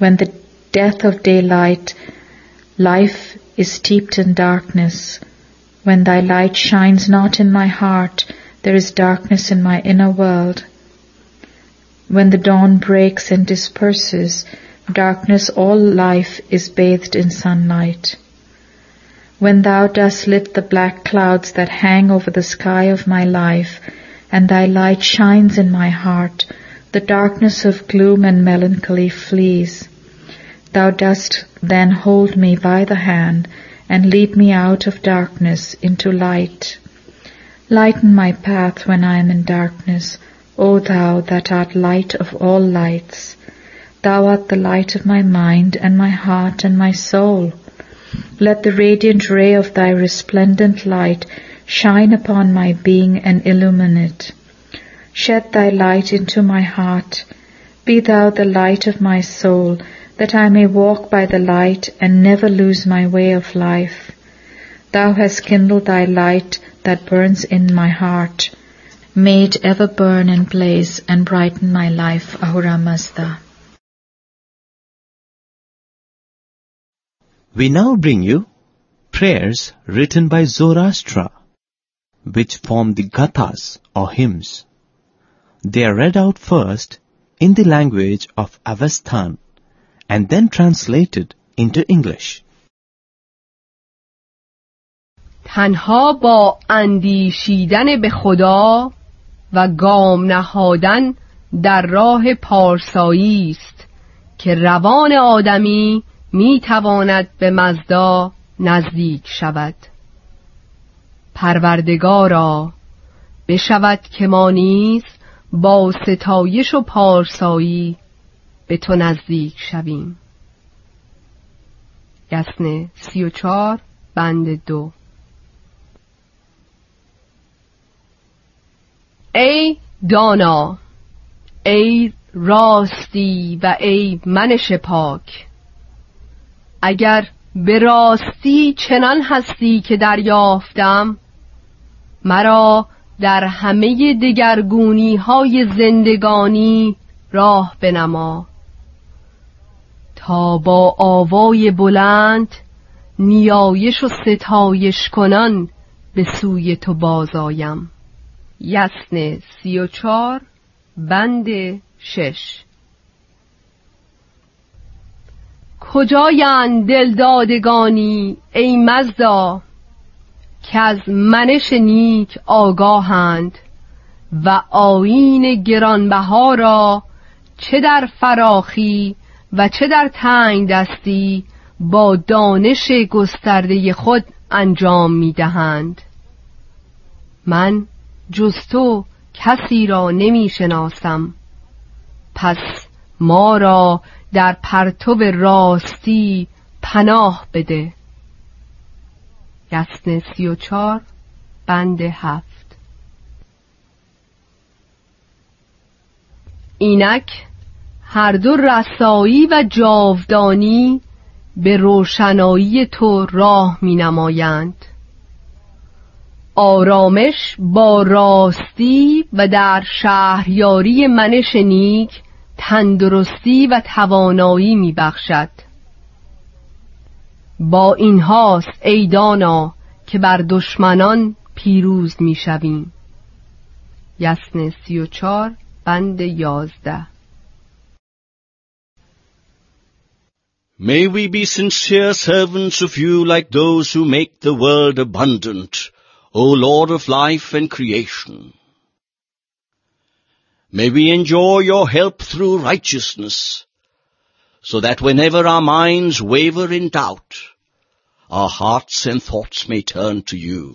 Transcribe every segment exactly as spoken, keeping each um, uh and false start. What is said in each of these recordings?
When the death of daylight, life is steeped in darkness. When thy light shines not in my heart, there is darkness in my inner world. When the dawn breaks and disperses, darkness, all life is bathed in sunlight. When thou dost lift the black clouds that hang over the sky of my life, and thy light shines in my heart, the darkness of gloom and melancholy flees. Thou dost then hold me by the hand and lead me out of darkness into light. Lighten my path when I am in darkness, O thou that art light of all lights. Thou art the light of my mind and my heart and my soul. Let the radiant ray of thy resplendent light shine upon my being and illumine it. Shed thy light into my heart. Be thou the light of my soul, that I may walk by the light and never lose my way of life. Thou hast kindled thy light that burns in my heart. May it ever burn and blaze and brighten my life, Ahura Mazda. We now bring you prayers written by Zoroaster, which form the gathas or hymns. They are read out first in the language of Avestan and then translated into English. تنها با اندیشیدن به خدا و گام نهادن در راه پارسایی است که روان آدمی می تواند به مزدا نزدیک شود. پروردگارا، بشود که ما نیز با ستایش و پارسایی به تو نزدیک شویم. یسن سی و چار بند دو. ای دانا، ای راستی و ای منش پاک، اگر به راستی چنان هستی که دریافتم، مرا در همه دگرگونی های زندگانی راه بنما، تا با آوای بلند نیایش و ستایش کنان به سوی تو باز آیم. یسن سی و چار بند شش. کجایند دلدادگانی ای مزدا، که از منش نیک آگاهند و آیین گرانبها را چه در فراخی و چه در تنگ دستی با دانش گسترده خود انجام می دهند. من جز تو کسی را نمی شناسم، پس ما را در پرتو راستی پناه بده. یسن سی و چار بند هفت. اینک هر دو رسایی و جاودانی به روشنایی تو راه می نمایند. آرامش با راستی و در شهریاری منش نیک تندرستی و توانایی می بخشد. با این هاست ای دانا که بر دشمنان پیروز می شویم. یسن سی و چار بند یازده. May we be sincere servants of you like those who make the world abundant, O Lord of life and creation. May we enjoy your help through righteousness, so that whenever our minds waver in doubt, our hearts and thoughts may turn to you.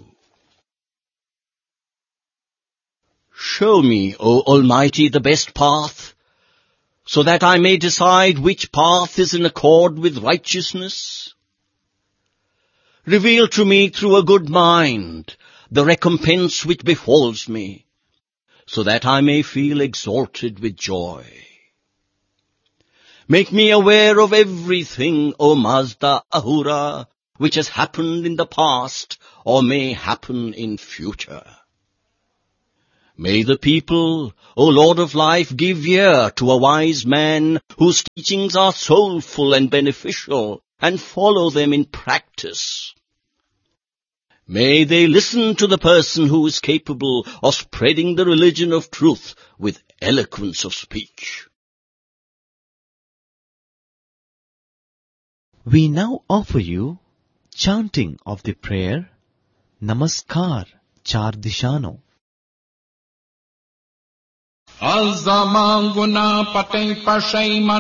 Show me, O Almighty, the best path, so that I may decide which path is in accord with righteousness. Reveal to me through a good mind the recompense which befalls me, so that I may feel exalted with joy. Make me aware of everything, O Mazda Ahura, which has happened in the past or may happen in future. May the people, O Lord of life, give ear to a wise man whose teachings are soulful and beneficial, and follow them in practice. May they listen to the person who is capable of spreading the religion of truth with eloquence of speech. We now offer you chanting of the prayer Namaskar Char Dishano. Az zaman guna patay pasay man